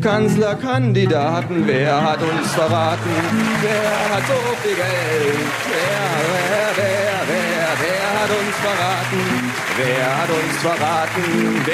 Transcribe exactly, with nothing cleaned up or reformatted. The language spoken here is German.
Kanzlerkandidaten, wer hat uns verraten? Wer hat so viel Geld? Wer, wer, wer, wer, wer hat uns verraten? Wer hat uns verraten?